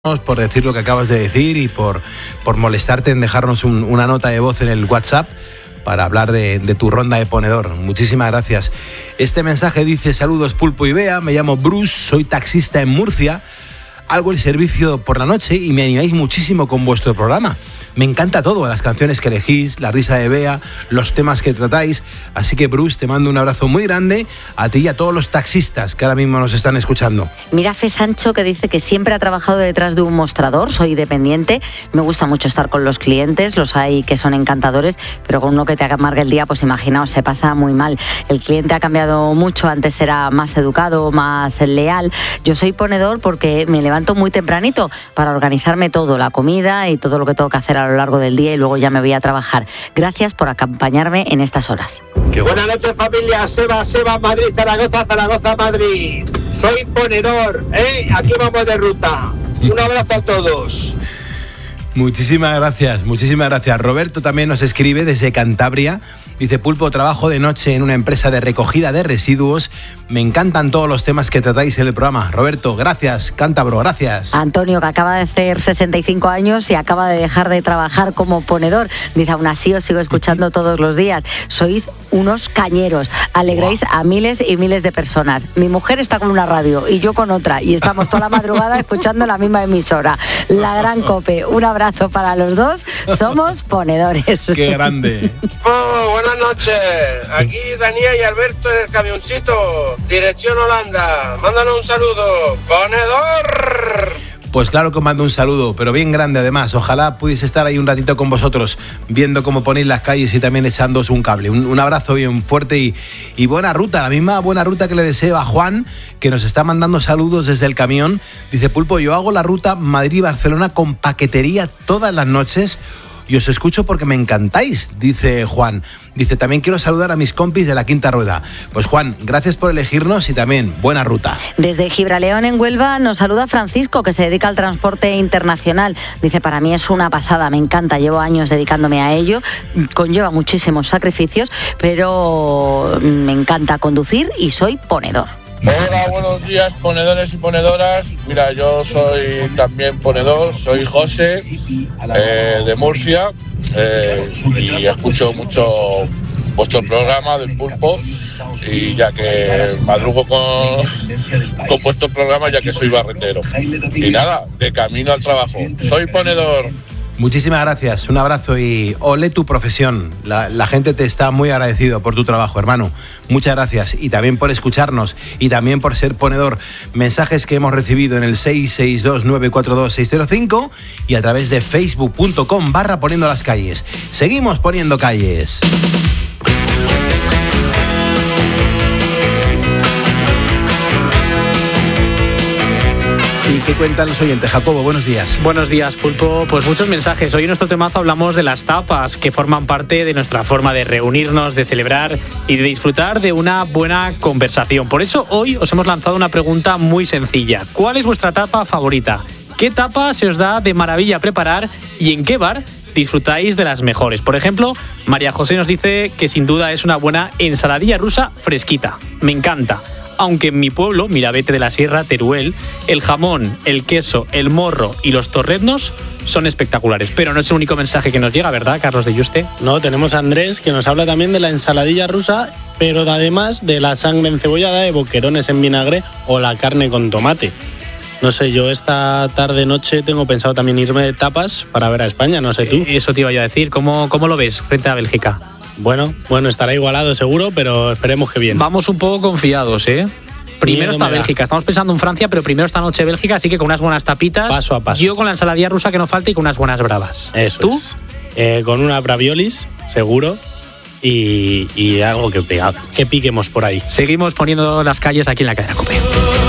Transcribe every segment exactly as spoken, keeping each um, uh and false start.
por decir lo que acabas de decir y por, por molestarte en dejarnos un, una nota de voz en el WhatsApp para hablar de, de tu ronda de ponedor. Muchísimas gracias. Este mensaje dice: saludos Pulpo y Bea, me llamo Bruce, soy taxista en Murcia, hago el servicio por la noche y me animáis muchísimo con vuestro programa. Me encanta todo, las canciones que elegís, la risa de Bea, los temas que tratáis. Así que, Bruce, te mando un abrazo muy grande a ti y a todos los taxistas que ahora mismo nos están escuchando. Mira, Fe Sancho, que dice que siempre ha trabajado detrás de un mostrador, soy dependiente, me gusta mucho estar con los clientes, los hay que son encantadores, pero con uno que te amargue el día, pues imaginaos, se pasa muy mal. El cliente ha cambiado mucho, antes era más educado, más leal. Yo soy ponedor porque me levanto muy tempranito para organizarme todo, la comida y todo lo que tengo que hacer a lo largo del día, y luego ya me voy a trabajar. Gracias por acompañarme en estas horas. Qué buenas noches, familia. Seba, Seba, Madrid, Zaragoza, Zaragoza, Madrid. Soy ponedor, ¿eh? Aquí vamos de ruta. Un abrazo a todos. Muchísimas gracias, muchísimas gracias. Roberto también nos escribe desde Cantabria. Dice: Pulpo, trabajo de noche en una empresa de recogida de residuos. Me encantan todos los temas que tratáis en el programa. Roberto, gracias. Cántabro, gracias. Antonio, que acaba de hacer sesenta y cinco años y acaba de dejar de trabajar como ponedor. Dice: aún así os sigo escuchando todos los días. Sois unos cañeros. Alegráis a miles y miles de personas. Mi mujer está con una radio y yo con otra. Y estamos toda la madrugada escuchando la misma emisora. La Gran Cope. Un abrazo para los dos. Somos ponedores. ¡Qué grande! Oh, buenas noches. Aquí Daniel y Alberto en el camioncito. Dirección Holanda. Mándanos un saludo. ¡Ponedor! Pues claro que os mando un saludo, pero bien grande además. Ojalá pudiese estar ahí un ratito con vosotros, viendo cómo ponéis las calles y también echándoos un cable. Un, un abrazo bien fuerte y, y buena ruta, la misma buena ruta que le deseo a Juan, que nos está mandando saludos desde el camión. Dice: Pulpo, yo hago la ruta Madrid-Barcelona con paquetería todas las noches y os escucho porque me encantáis, dice Juan. Dice: también quiero saludar a mis compis de la Quinta Rueda. Pues Juan, gracias por elegirnos y también buena ruta. Desde Gibraleón en Huelva nos saluda Francisco, que se dedica al transporte internacional. Dice: para mí es una pasada, me encanta, llevo años dedicándome a ello, conlleva muchísimos sacrificios, pero me encanta conducir y soy ponedor. Hola, buenos días, ponedores y ponedoras. Mira, yo soy también ponedor, soy José, eh, de Murcia, eh, y escucho mucho vuestro programa del Pulpo, y ya que madrugo con, con vuestro programa, ya que soy barrendero. Y nada, de camino al trabajo. Soy ponedor. Muchísimas gracias, un abrazo y ole tu profesión. La, la gente te está muy agradecido por tu trabajo, hermano. Muchas gracias y también por escucharnos y también por ser ponedor. Mensajes que hemos recibido en el seis seis dos nueve cuatro dos seis cero cinco y a través de facebook punto com barra poniendo las calles. Seguimos poniendo calles. ¿Y qué cuentan los oyentes? Jacobo, buenos días. Buenos días, Pulpo. Pues muchos mensajes. Hoy en nuestro temazo hablamos de las tapas, que forman parte de nuestra forma de reunirnos, de celebrar y de disfrutar de una buena conversación. Por eso hoy os hemos lanzado una pregunta muy sencilla. ¿Cuál es vuestra tapa favorita? ¿Qué tapa se os da de maravilla preparar y en qué bar disfrutáis de las mejores? Por ejemplo, María José nos dice que sin duda es una buena ensaladilla rusa fresquita. Me encanta. Aunque en mi pueblo, Mirabete de la Sierra, Teruel, el jamón, el queso, el morro y los torreznos son espectaculares. Pero no es el único mensaje que nos llega, ¿verdad, Carlos de Yuste? No, tenemos a Andrés, que nos habla también de la ensaladilla rusa, pero además de la sangre encebollada, de boquerones en vinagre o la carne con tomate. No sé, yo esta tarde-noche tengo pensado también irme de tapas para ver a España, no sé tú. Eh, eso te iba yo a decir. ¿Cómo, cómo lo ves frente a Bélgica? Bueno, bueno, estará igualado seguro, pero esperemos que bien. Vamos un poco confiados, ¿eh? Primero Miedo está me da. Bélgica. Estamos pensando en Francia, pero primero esta noche Bélgica, así que con unas buenas tapitas. Paso a paso. Yo con la ensaladilla rusa que no falta y con unas buenas bravas. Eso ¿Tú? es. Eh, con una braviolis, seguro, y, y algo que, pega, que piquemos por ahí. Seguimos poniendo las calles aquí en la cadena COPE.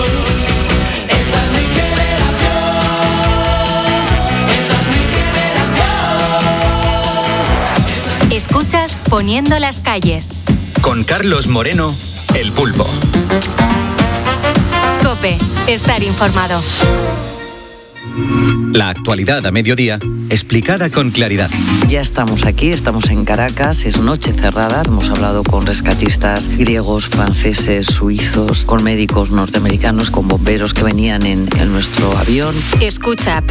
Escuchas Poniendo las calles. Con Carlos Moreno, El Pulpo. COPE, estar informado. La actualidad a mediodía, explicada con claridad. Ya estamos aquí, estamos en Caracas, es noche cerrada. Hemos hablado con rescatistas griegos, franceses, suizos, con médicos norteamericanos, con bomberos que venían en, en nuestro avión. Escucha